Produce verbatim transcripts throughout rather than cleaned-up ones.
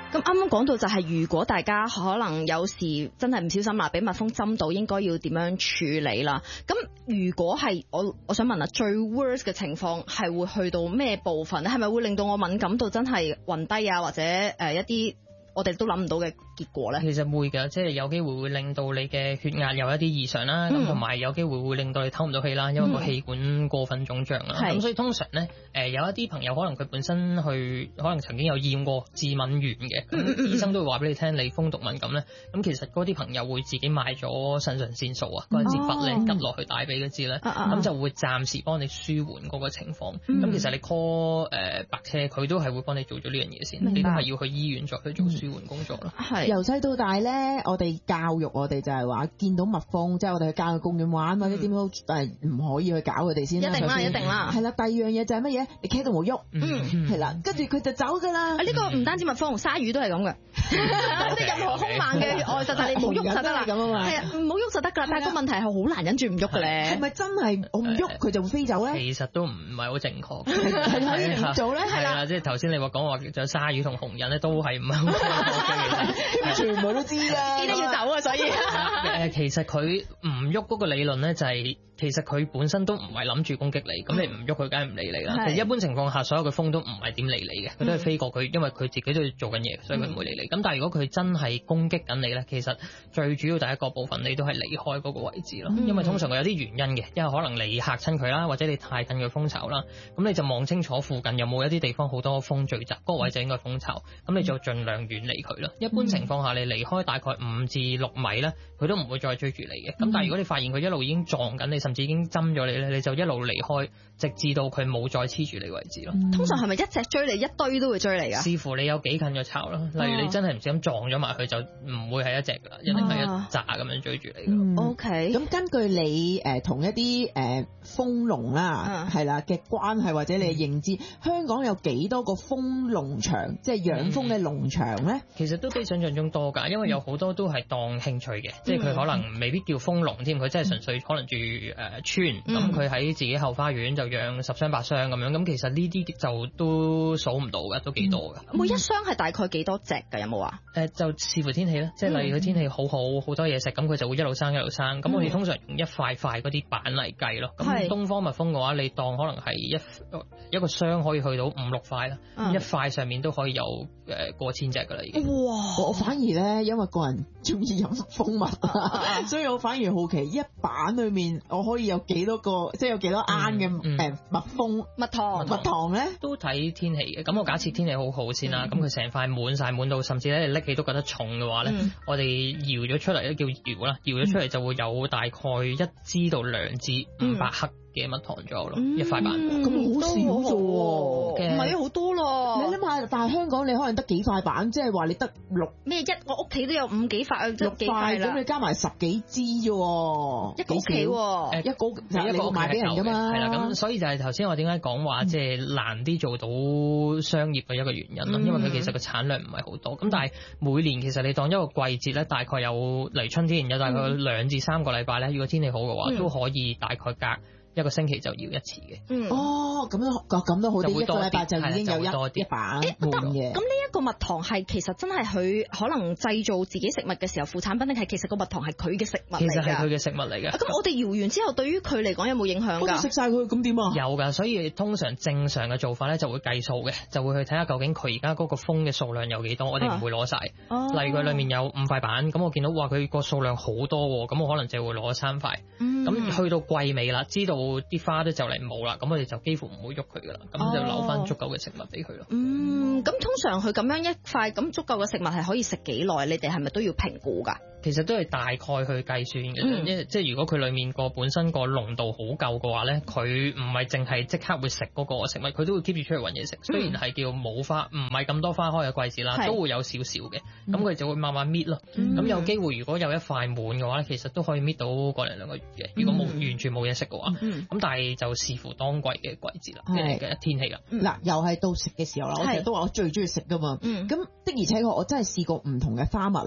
咁啱啱講到就係如果大家可能有時真係唔小心啦，俾蜜蜂針到，應該要點樣處理啦？咁如果係我我想問啊，最 worst 嘅情況係會去到咩部分咧？係咪會令到我敏感到真係暈低啊，或者誒一啲我哋都諗唔到嘅結果咧？ 其實會㗎，即係有機會會令到你嘅血壓有一啲異常啦，咁同埋有機會會令到你唞唔到氣啦，因為個氣管過分腫脹啦。咁、嗯、所以通常咧，誒、呃、有一啲朋友可能佢本身去可能曾經有驗過致敏原嘅，咁、嗯、醫生都會話俾你聽你風毒敏感咧。咁其實嗰啲朋友會自己買咗腎上腺素啊，嗰支筆咧拮落去大髀嗰支咧，咁、啊、就會暫時幫你舒緩嗰個情況。咁、嗯、其實你 call 誒、呃、白車，佢都係會幫你做咗呢樣嘢先，你都係要去醫院再去做舒緩工作咯。 係由細到大咧，我哋教育我哋就係話，見到蜜蜂，即係我哋去郊野公園玩或者點都誒唔可以去搞佢哋先啦。 一定啦，一定啦。係啦，第二樣嘢就係乜嘢？你企喺度冇喐，嗯，係啦，跟住佢就走㗎啦。 呢個唔單止蜜蜂，鯊魚都係咁嘅。即係任何兇猛嘅外實，但係你冇喐就得啦。咁啊嘛。係啊，唔好喐就得㗎啦。但係個問題係好難忍住唔喐嘅咧。係咪真係我唔喐佢就會飛走咧？ 其實都唔係好正確。 係可以點做咧？ 係啦，即係頭先你話講話仲有鯊魚同紅人咧，都係唔係好正確嘅。 全部都知㗎， 記得要走啊，所以誒，其實佢唔喐嗰個理論咧，就係其實佢本身都唔係諗住攻擊你，咁、嗯、你唔喐佢，梗係唔理你啦。一般情況下，所有嘅蜂都唔係點理你嘅，佢都係飛過佢，因為佢自己都要做緊嘢，所以佢唔會理你。咁、嗯、但係如果佢真係攻擊緊你咧，其實最主要第一個部分你都係離開嗰個位置咯、嗯，因為通常佢有啲原因嘅，因為可能你嚇親佢啦，或者你太近佢蜂巢啦，咁你就望清楚附近有冇一啲地方好多蜂聚集，嗰、那個位就應該係蜂巢，咁你就盡量遠離佢啦。一般情況下，你離開大概五至六米咧，佢都唔會再追住你嘅。咁、嗯、但係如果你發現佢一路已經撞緊你，甚至已經針咗你咧，你就一路離開，直至到佢冇再黐住你為止咯、嗯。 通常係咪一隻追你，一堆都會追你噶？ 視乎你有幾近個巢啦。例如你真係唔小心撞咗埋佢，就唔會係一隻噶啦，一定係一紮咁樣追住你噶、嗯。 O K。 咁根據你誒同、呃、一啲誒蜂農啦，係、嗯、啦嘅關係或者你嘅認知，香港有幾多個蜂農場，即係養蜂嘅農場咧、嗯？ 其實都比想象中多噶，因為有好多都係當興趣嘅、嗯，即係佢可能未必叫蜂農添，佢真係純粹可能住誒、呃、村，咁佢喺自己後花園就養十箱八箱咁樣，咁其實呢啲就都數唔到嘅，都幾多嘅、嗯。 每一箱係大概幾多隻㗎？有冇啊？ 誒、呃，就視乎天氣啦，即係例如佢天氣好好，好多嘢食，咁佢就會一路生一路生。咁、嗯、我哋通常用一塊塊嗰啲板嚟計咯。咁東方蜜蜂嘅話，你當可能係一一個箱可以去到五六塊啦、嗯，一塊上面都可以有誒過千隻㗎啦已經。 哇！我反而咧，因為個人中意飲蜂蜜啊，所以我反而好奇一板裏面我可以有幾多個，即係有幾多罌嘅誒蜜蜂蜜糖蜜糖咧？ 都睇天氣嘅。咁我假設天氣好好先啦，咁佢成塊滿晒滿到，甚至咧你拎起都覺得重嘅話咧、嗯，我哋搖咗出嚟咧叫搖啦，搖咗出嚟就會有大概一支到兩支五百克嘅蜜糖左右咯、嗯，一塊板咁好少啫喎， 唔係啊好多咯。 你諗下，但係香港你可能得幾塊板，即係話你得六咩一我屋企都有五幾塊， 六塊咁你加埋十幾支啫喎， 一個屋企喎， 一個就一個賣俾人㗎嘛。 係啦，咁所以就係頭先我點解講話即係難啲做到商業嘅一個原因啦、嗯，因為佢其實個產量唔係好多。咁、嗯、但係每年其實你當一個季節咧，大概有嚟春天有大概兩至三個禮拜咧，如果天氣好嘅話、嗯，都可以大概隔一個星期就要一次嘅。 嗯， 哦，咁樣咁都好啲，一個禮拜就已經有一一把誒，咁呢一個蜜糖係其實真係佢可能製造自己食物嘅時候副產品，定係其實個蜜糖係佢嘅食物嚟㗎？ 其實係佢嘅食物嚟嘅。 咁我哋搖完之後，對於佢嚟講有冇影響㗎？ 我哋食晒佢，咁點啊？ 有㗎，所以通常正常嘅做法咧就會計數嘅，就會去睇下究竟佢而家嗰個蜂嘅數量有幾多，我哋唔會攞晒。 哦、 例如佢裡面有五塊板，咁我見到哇佢個數量好多喎，咁我可能就會攞三塊。咁、嗯、去到季尾啦，知道啲花都就嚟冇啦，咁我哋就幾乎唔會喐佢噶啦，咁就留翻足夠嘅食物俾佢咯。 嗯，咁通常佢咁樣一塊咁足夠嘅食物係可以食幾耐？你哋係咪都要評估㗎？ 其實都係大概去計算嘅、嗯，即係如果佢裡面個本身個濃度好夠嘅話咧，佢唔係淨係即刻會食嗰個食物，佢都會 keep 住出去揾嘢食。雖然係叫冇花，唔係咁多花開嘅季節啦，都會有少少嘅，咁、嗯、佢就會慢慢搣咯。咁、嗯、有機會如果有一塊滿嘅話，其實都可以搣到個零兩個月嘅。如果冇、嗯、完全冇嘢食嘅話，咁、嗯、但係就視乎當季嘅季節啦，即係嘅天氣啦。 嗱、嗯，又係到食嘅時候啦，我成日都話我最中意食噶嘛。咁、嗯、的而且確我真係試過唔同嘅花蜜咧。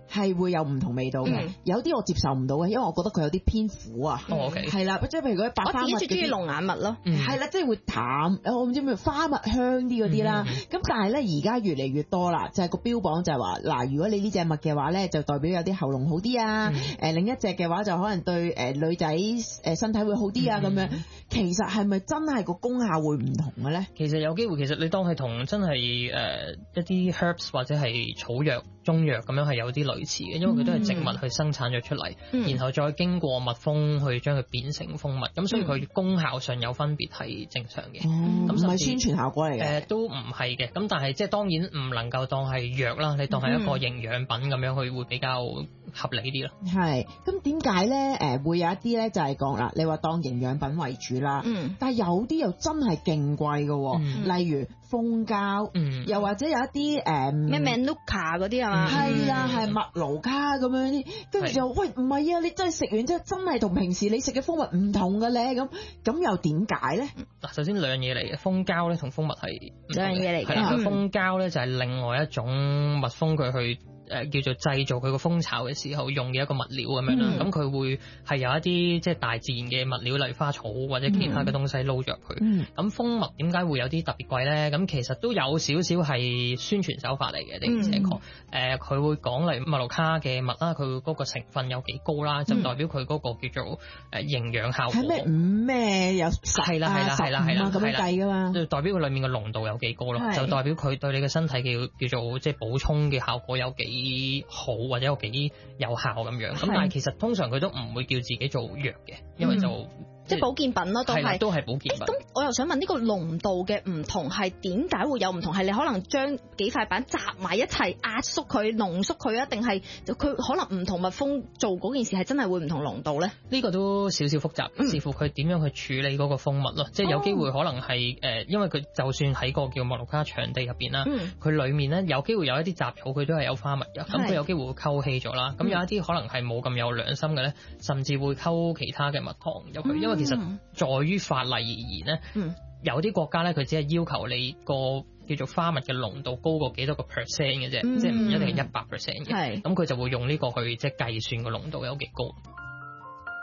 係會有唔同味道嘅，嗯、有啲我接受唔到嘅，因為我覺得佢有啲偏苦啊。 哦 OK， 係啦，即係譬如嗰啲白花蜜， 我自己最中意龍眼蜜咯， 係啦、嗯，即係會淡，我唔知咩花蜜香啲嗰啲啦。咁、嗯、但係咧而家越嚟越多啦，就係、是、個標榜就係話嗱，如果你呢隻蜜嘅話咧，就代表有啲喉嚨好啲啊。誒、嗯呃、另一隻嘅話就可能對誒女仔誒身體會好啲啊咁、嗯、樣。其實係咪真係個功效會唔同嘅咧？ 其實有機會，其實你當係同真係誒、呃、一啲 herbs 或者係草藥、中藥咁樣係有啲類似嘅，因為佢都係植物去生產咗出嚟，嗯、然後再經過蜜蜂去將佢變成蜂蜜，咁、嗯、所以佢功效上有分別係正常嘅。咁唔係宣傳效果嚟嘅。誒、 呃、都唔係嘅，咁但係即係當然唔能夠當係藥啦，你當係一個營養品咁樣，佢會比較合理啲咯。係， 咁點解咧？誒、呃、會有一啲咧就係講啦，你話當營養品為主啦，嗯、但係有啲又真係勁貴嘅，嗯、例如蜂膠，嗯、又或者有一啲誒咩 Manuka 嗰啲啊， 係啦，係麥盧卡咁樣啲，跟住就喂唔係啊，你真係食完之後真係同平時你食嘅蜂蜜唔同嘅咧，咁咁又點解咧？ 嗱，首先兩樣嘢嚟嘅，蜂膠咧同蜂蜜係兩樣嘢嚟嘅， 係蜂膠咧就係另外一種蜜蜂佢去。誒、呃、叫做製造佢個蜂巢嘅時候用嘅一個物料咁樣啦，咁佢、嗯、會係有一啲即係大自然嘅物料，例如花草或者其他嘅東西撈咗入去。咁、嗯、蜂蜜點解會有啲特別貴咧？咁其實都有少少係宣傳手法嚟嘅，的而且確。誒佢會講嚟麥盧卡嘅蜜啦，佢嗰個成分有幾高啦，就代表佢嗰個叫做誒營養效果。 係咩五咩有十啊十五啊咁樣計㗎嘛？ 就代表佢裡面嘅濃度有幾高咯，是就代表佢對你嘅身體嘅叫做即係補充嘅效果有幾幾好或者有幾有效咁樣，咁但係其實通常佢都唔會叫自己做藥嘅，因為就、嗯、 即係保健品咯，都係都係保健品。咁我又想問呢個濃度嘅唔同係點解會有唔同？係你可能將幾塊板集埋一齊壓縮佢、濃縮佢啊，定係就佢可能唔同蜜蜂做嗰件事係真係會唔同濃度咧？呢個都少少複雜，嗯、視乎佢點樣去處理嗰個蜂蜜咯。即係有機會可能係誒、呃，因為佢就算喺個叫麥盧卡場地入邊啦，佢、嗯、裡面咧有機會有一啲雜草，佢都係有花蜜嘅，咁佢是有機會會溝稀咗啦。咁、嗯、有一啲可能係冇咁有良心嘅咧，甚至會溝其他嘅蜜糖入去，嗯、因為其實在於法例而言咧，嗯、有啲國家咧佢只係要求你個叫做花蜜嘅濃度高過幾多個 percent 嘅啫，嗯、即係唔一定係一百 percent 嘅。咁佢是就會用呢個去即係計算個濃度有幾高。